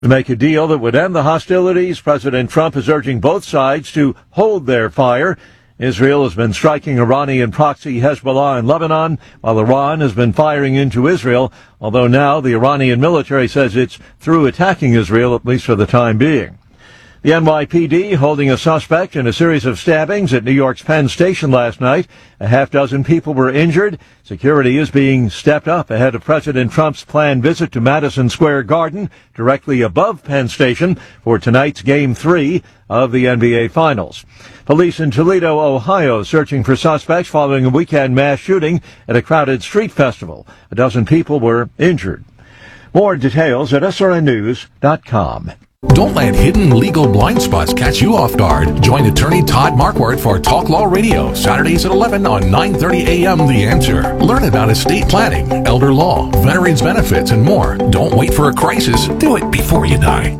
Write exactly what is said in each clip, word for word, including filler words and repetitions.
To make a deal that would end the hostilities, President Trump is urging both sides to hold their fire. Israel has been striking Iranian proxy Hezbollah in Lebanon, while Iran has been firing into Israel, although now the Iranian military says it's through attacking Israel, at least for the time being. The N Y P D holding a suspect in a series of stabbings at New York's Penn Station last night. A half dozen people were injured. Security is being stepped up ahead of President Trump's planned visit to Madison Square Garden, directly above Penn Station, for tonight's Game three of the N B A Finals. Police in Toledo, Ohio, searching for suspects following a weekend mass shooting at a crowded street festival. A dozen people were injured. More details at S R N news dot com. Don't let hidden legal blind spots catch you off guard. Join attorney Todd Marquardt for Talk Law Radio, Saturdays at eleven on nine thirty a.m. The Answer. Learn about estate planning, elder law, veterans benefits, and more. Don't wait for a crisis. Do it before you die.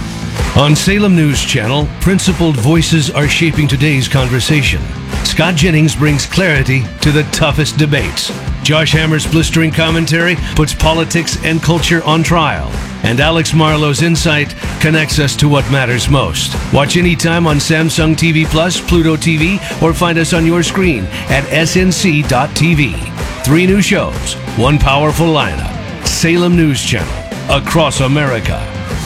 On Salem News Channel, principled voices are shaping today's conversation. Scott Jennings brings clarity to the toughest debates. Josh Hammer's blistering commentary puts politics and culture on trial. And Alex Marlowe's insight connects us to what matters most. Watch anytime on Samsung T V Plus, Pluto T V, or find us on your screen at S N C dot T V. Three new shows, one powerful lineup. Salem News Channel, across America.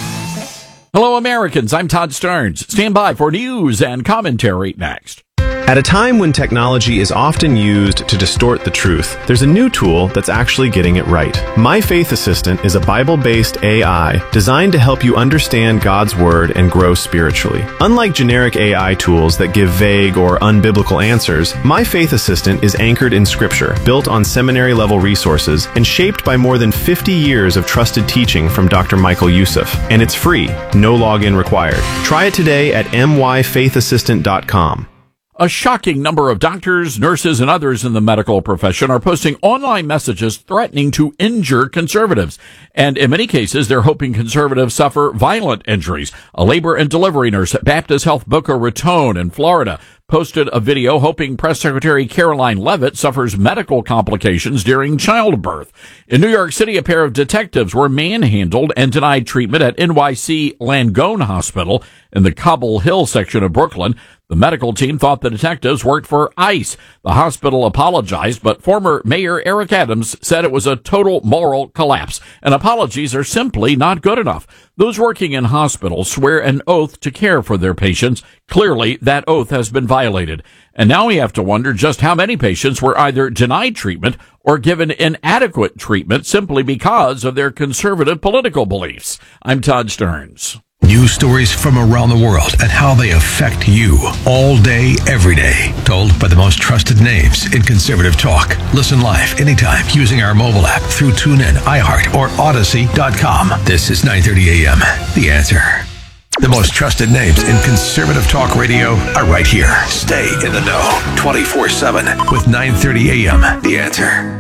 Hello, Americans. I'm Todd Stearns. Stand by for news and commentary next. At a time when technology is often used to distort the truth, there's a new tool that's actually getting it right. My Faith Assistant is a Bible-based A I designed to help you understand God's Word and grow spiritually. Unlike generic A I tools that give vague or unbiblical answers, My Faith Assistant is anchored in Scripture, built on seminary-level resources, and shaped by more than fifty years of trusted teaching from Doctor Michael Youssef. And it's free, no login required. Try it today at m y faith assistant dot com. A shocking number of doctors, nurses, and others in the medical profession are posting online messages threatening to injure conservatives. And in many cases, they're hoping conservatives suffer violent injuries. A labor and delivery nurse at Baptist Health Boca Raton in Florida posted a video hoping Press Secretary Caroline Leavitt suffers medical complications during childbirth. In New York City, a pair of detectives were manhandled and denied treatment at N Y C Langone Hospital in the Cobble Hill section of Brooklyn. The medical team thought the detectives worked for ICE. The hospital apologized, but former Mayor Eric Adams said it was a total moral collapse, and apologies are simply not good enough. Those working in hospitals swear an oath to care for their patients. Clearly, that oath has been violated. And now we have to wonder just how many patients were either denied treatment or given inadequate treatment simply because of their conservative political beliefs. I'm Todd Stearns. News stories from around the world and how they affect you all day, every day. Told by the most trusted names in conservative talk. Listen live anytime using our mobile app through TuneIn, iHeart, or Odyssey dot com. This is nine thirty a.m. The Answer. The most trusted names in conservative talk radio are right here. Stay in the know twenty-four seven with nine thirty a.m. The Answer.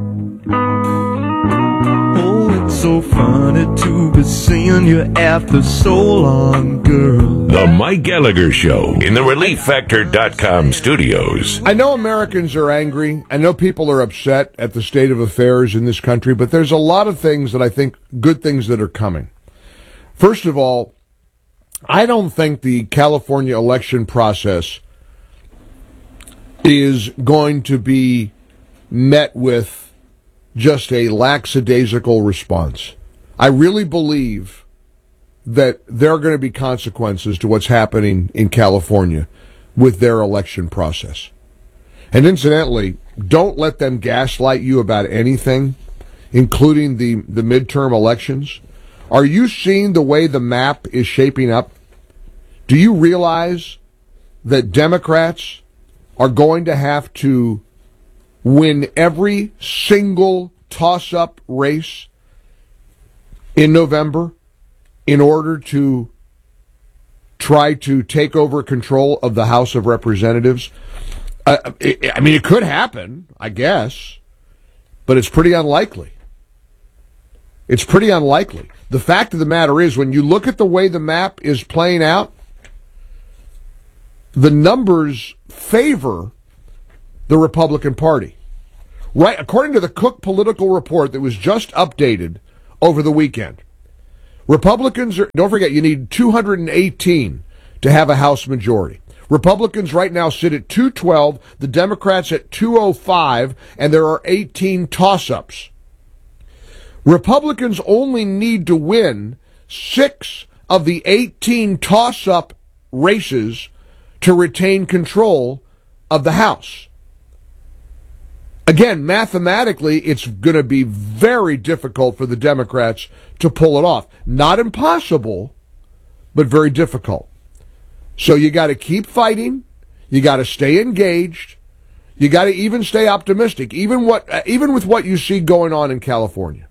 So funny to be seeing you after so long, girl. The Mike Gallagher Show in the relief factor dot com studios. I know Americans are angry. I know people are upset at the state of affairs in this country, but there's a lot of things that I think, good things that are coming. First of all, I don't think the California election process is going to be met with just a lackadaisical response. I really believe that there are going to be consequences to what's happening in California with their election process. And incidentally, don't let them gaslight you about anything, including the, the midterm elections. Are you seeing the way the map is shaping up? Do you realize that Democrats are going to have to win every single toss-up race in November in order to try to take over control of the House of Representatives? Uh, it, I mean, it could happen, I guess, but it's pretty unlikely. It's pretty unlikely. The fact of the matter is, when you look at the way the map is playing out, the numbers favor the Republican Party. Right, according to the Cook Political Report that was just updated over the weekend, Republicans, are, don't forget, you need two hundred eighteen to have a House majority. Republicans right now sit at two twelve, the Democrats at two oh five, and there are eighteen toss-ups. Republicans only need to win six of the eighteen toss-up races to retain control of the House. Again, mathematically, it's going to be very difficult for the Democrats to pull it off. Not impossible, but very difficult. So you got to keep fighting. You got to stay engaged. You got to even stay optimistic, even what, even with what you see going on in California.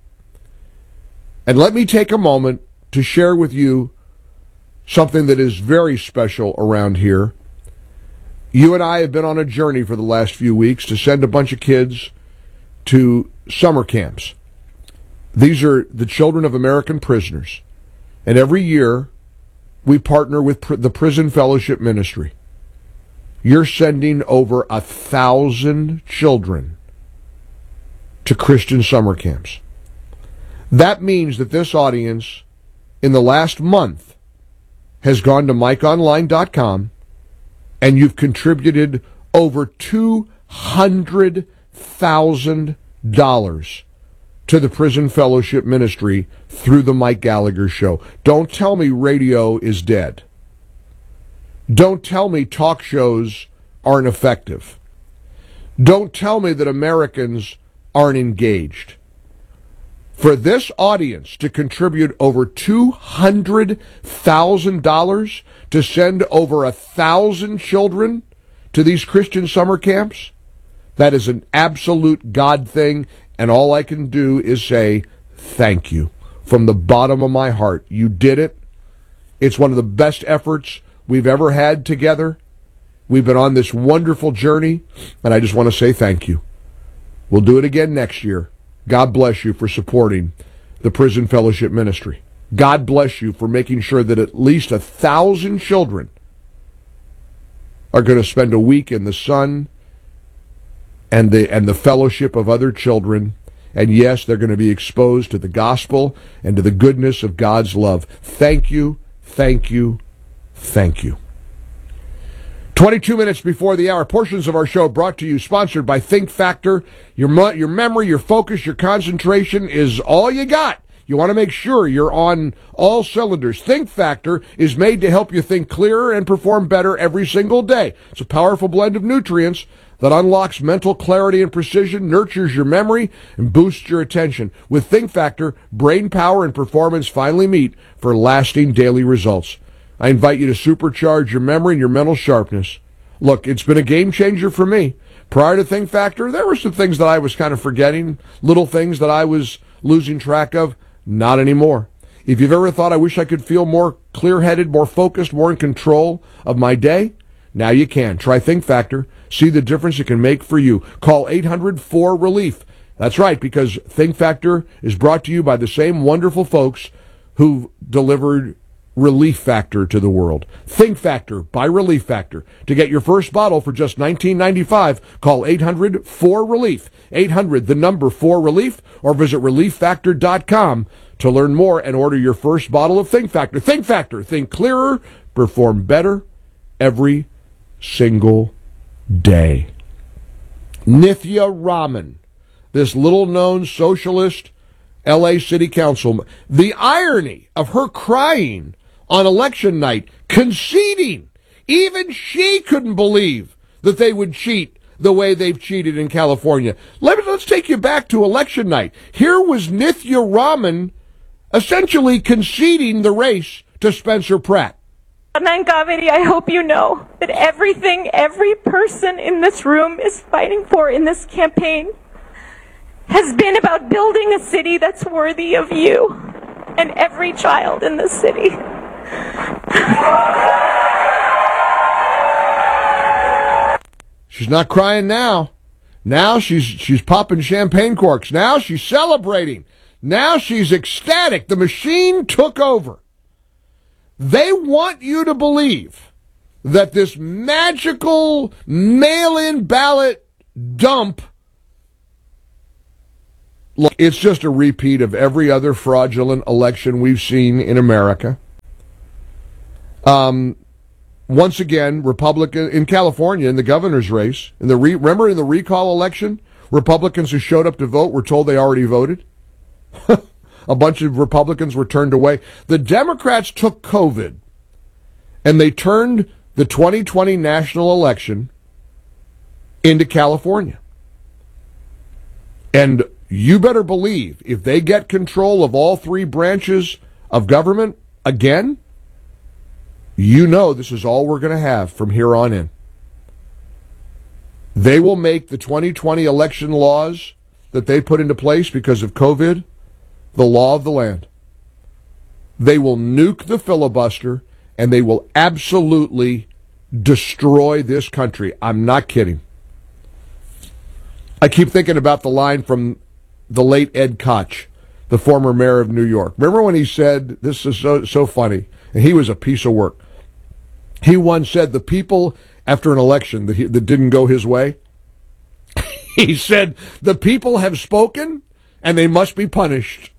And let me take a moment to share with you something that is very special around here. You and I have been on a journey for the last few weeks to send a bunch of kids to summer camps. These are the children of American prisoners. And every year, we partner with pr- the Prison Fellowship Ministry. You're sending over a thousand children to Christian summer camps. That means that this audience, in the last month, has gone to mike online dot com, and you've contributed over two hundred thousand dollars to the Prison Fellowship Ministry through the Mike Gallagher Show. Don't tell me radio is dead. Don't tell me talk shows aren't effective. Don't tell me that Americans aren't engaged. For this audience to contribute over two hundred thousand dollars to send over a thousand children to these Christian summer camps, that is an absolute God thing, and all I can do is say thank you from the bottom of my heart. You did it. It's one of the best efforts we've ever had together. We've been on this wonderful journey, and I just want to say thank you. We'll do it again next year. God bless you for supporting the Prison Fellowship Ministry. God bless you for making sure that at least a thousand children are going to spend a week in the sun and the and the fellowship of other children. And yes, they're going to be exposed to the gospel and to the goodness of God's love. Thank you, thank you, thank you. twenty-two minutes before the hour, portions of our show brought to you, sponsored by Think Factor. Your, mo- your memory, your focus, your concentration is all you got. You want to make sure you're on all cylinders. Think Factor is made to help you think clearer and perform better every single day. It's a powerful blend of nutrients that unlocks mental clarity and precision, nurtures your memory, and boosts your attention. With Think Factor, brain power and performance finally meet for lasting daily results. I invite you to supercharge your memory and your mental sharpness. Look, it's been a game changer for me. Prior to Think Factor, there were some things that I was kind of forgetting, little things that I was losing track of. Not anymore. If you've ever thought, I wish I could feel more clear-headed, more focused, more in control of my day, now you can. Try Think Factor. See the difference it can make for you. Call eight hundred four relief. That's right, because Think Factor is brought to you by the same wonderful folks who delivered Relief Factor to the world. Think Factor by Relief Factor. To get your first bottle for just nineteen ninety-five, call eight hundred four relief. eight hundred, the number four relief, or visit relief factor dot com to learn more and order your first bottle of Think Factor. Think Factor. Think clearer, perform better every single day. Nithya Raman, this little-known socialist L A City Councilman. The irony of her crying on election night, conceding. Even she couldn't believe that they would cheat the way they've cheated in California. Let me, let's take you back to election night. Here was Nithya Raman essentially conceding the race to Spencer Pratt. Adnan Kaveri, I hope you know that everything every person in this room is fighting for in this campaign has been about building a city that's worthy of you and every child in this city. She's not crying now. Now she's she's popping champagne corks. Now she's celebrating. Now she's ecstatic. The machine took over. They want you to believe that this magical mail-in ballot dump Look, it's just a repeat of every other fraudulent election we've seen in America. Um, once again, Republican in California in the governor's race, in the re, remember in the recall election, Republicans who showed up to vote were told they already voted. A bunch of Republicans were turned away. The Democrats took COVID and they turned the twenty twenty national election into California. And you better believe if they get control of all three branches of government again, you know this is all we're going to have from here on in. They will make the twenty twenty election laws that they put into place because of COVID the law of the land. They will nuke the filibuster and they will absolutely destroy this country. I'm not kidding. I keep thinking about the line from the late Ed Koch, the former mayor of New York. Remember when he said, this is so, so funny, and he was a piece of work. He once said the people, after an election that, he, that didn't go his way, he said, the people have spoken and they must be punished.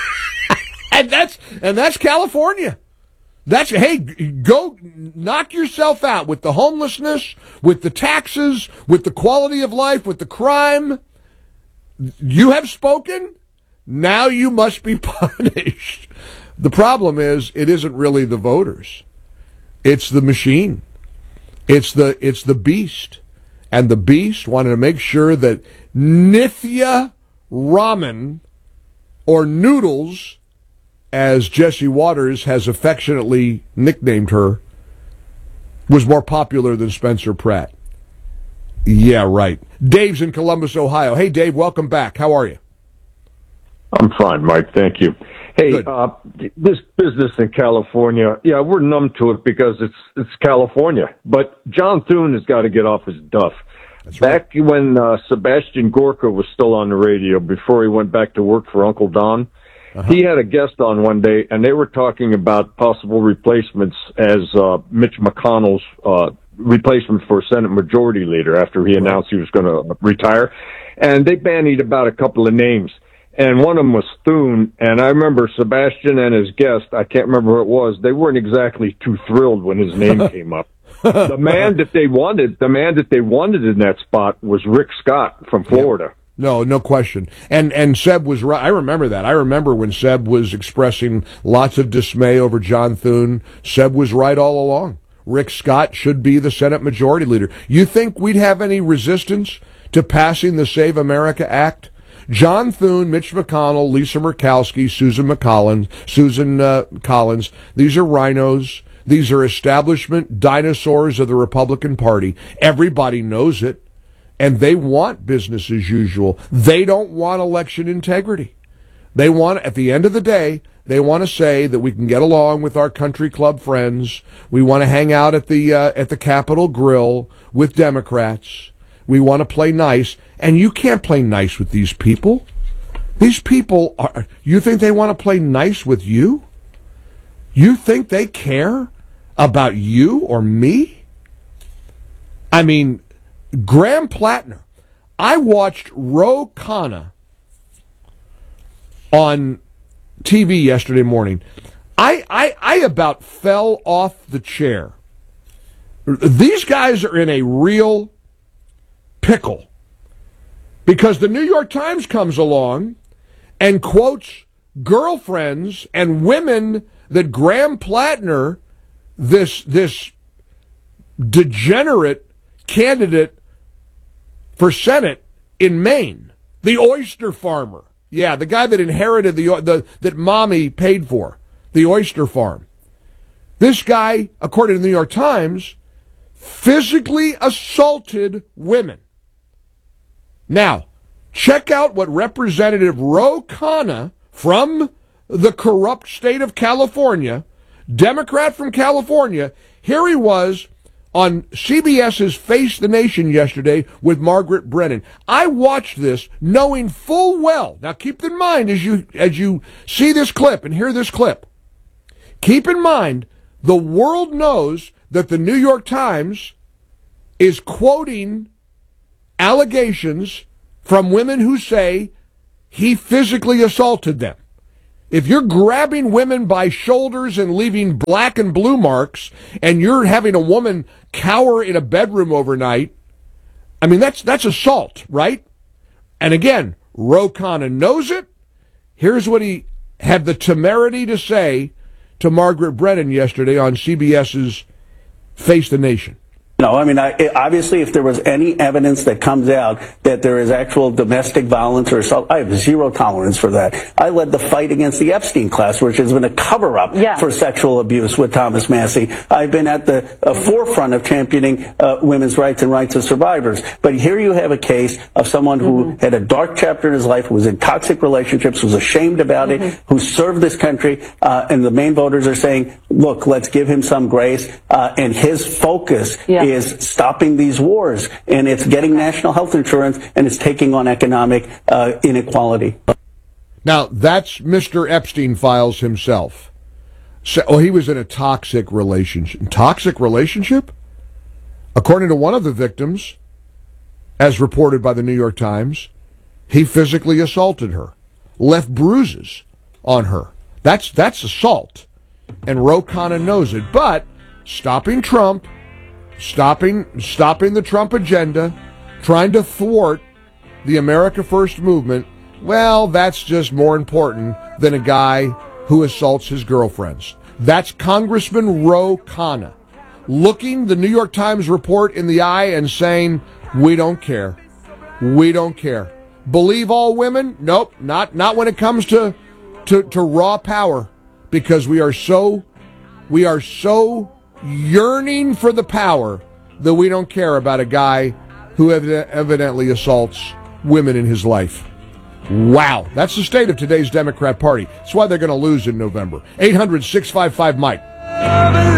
and that's and that's California. That's, hey, go knock yourself out with the homelessness, with the taxes, with the quality of life, with the crime. You have spoken, now you must be punished. The problem is, it isn't really the voters. It's the machine. It's the it's the beast. And the beast wanted to make sure that Nithya Raman, or Noodles, as Jesse Waters has affectionately nicknamed her, was more popular than Spencer Pratt. Yeah, right. Dave's in Columbus, Ohio. Hey, Dave, welcome back. How are you? I'm fine, Mike. Thank you. Hey, uh, this business in California, yeah, we're numb to it because it's it's California. But John Thune has got to get off his duff. That's back right. when uh, Sebastian Gorka was still on the radio before he went back to work for Uncle Don, uh-huh. he had a guest on one day, and they were talking about possible replacements as uh, Mitch McConnell's uh, replacement for Senate Majority Leader after he announced he was going to retire. And they bandied about a couple of names. And one of them was Thune, and I remember Sebastian and his guest, I can't remember who it was, they weren't exactly too thrilled when his name came up. The man that they wanted, the man that they wanted in that spot was Rick Scott from Florida. Yeah. No, no question. And and Seb was right. I remember that. I remember when Seb was expressing lots of dismay over John Thune. Seb was right all along. Rick Scott should be the Senate Majority Leader. You think we'd have any resistance to passing the Save America Act? John Thune, Mitch McConnell, Lisa Murkowski, Susan McCollins, Susan uh, Collins, these are rhinos. These are establishment dinosaurs of the Republican Party. Everybody knows it, and they want business as usual. They don't want election integrity. They want, at the end of the day, they want to say that we can get along with our country club friends. We want to hang out at the uh, at the Capitol Grill with Democrats. We want to play nice, and you can't play nice with these people. These people are, you think they want to play nice with you? You think they care about you or me? I mean, Graham Plattner. I watched Ro Khanna on T V yesterday morning. I, I, I about fell off the chair. These guys are in a real pickle because the New York Times comes along and quotes girlfriends and women that Graham Plattner, this this degenerate candidate for Senate in Maine, the oyster farmer, yeah, the guy that inherited the the that mommy paid for, the oyster farm. This guy, according to the New York Times, physically assaulted women. Now, check out what Representative Ro Khanna from the corrupt state of California, Democrat from California, here he was on CBS's Face the Nation yesterday with Margaret Brennan. I watched this knowing full well, now keep in mind as you as you see this clip and hear this clip, keep in mind the world knows that the New York Times is quoting allegations from women who say he physically assaulted them. If you're grabbing women by shoulders and leaving black and blue marks, and you're having a woman cower in a bedroom overnight, I mean, that's that's assault, right? And again, Ro Khanna knows it. Here's what he had the temerity to say to Margaret Brennan yesterday on CBS's Face the Nation. No, I mean, I, obviously, if there was any evidence that comes out that there is actual domestic violence or assault, I have zero tolerance for that. I led the fight against the Epstein class, which has been a cover-up yeah. for sexual abuse with Thomas Massie. I've been at the uh, forefront of championing uh, women's rights and rights of survivors. But here you have a case of someone who mm-hmm. had a dark chapter in his life, who was in toxic relationships, was ashamed about mm-hmm. it, who served this country, uh, and the Maine voters are saying, look, let's give him some grace, uh, and his focus yeah. is stopping these wars, and it's getting national health insurance, and it's taking on economic uh, inequality. Now, that's Mister Epstein Files himself. So, oh, he was in a toxic relationship. Toxic relationship? According to one of the victims, as reported by the New York Times, he physically assaulted her, left bruises on her. That's that's assault. And Ro Khanna knows it. But stopping Trump, stopping stopping the Trump agenda, trying to thwart the America First movement, well, that's just more important than a guy who assaults his girlfriends. That's Congressman Ro Khanna looking the New York Times report in the eye and saying, we don't care. We don't care. Believe all women? Nope, not not when it comes to to, to raw power, because we are so we are so yearning for the power that we don't care about a guy who ev- evidently assaults women in his life. Wow, that's the state of today's Democrat Party. That's why they're going to lose in November. eight hundred, six five five, Mike.